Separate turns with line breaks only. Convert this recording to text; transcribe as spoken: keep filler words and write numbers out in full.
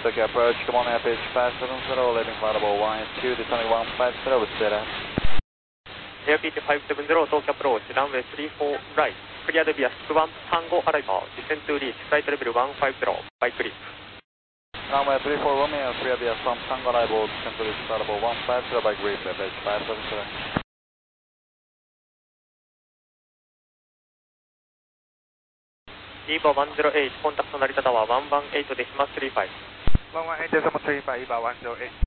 Tokyo approach, come on, air pitch five seven zero, leaving flight one two, descending one five zero with data.
Air pitch five seven zero, Tokyo approach, runway three four right, cleared via skip one, Tango arrival, descend to reach flight level one five zero, by clip.
Runway three four Romeo, cleared via some Tango arrival, descend to reach flight level one five zero by grip, air pitch five seven zero.
EVA one zero eight, contact 成田タワーone one eight デシマルさんじゅうご。
one one eight decimal three five, EVA one zero eight.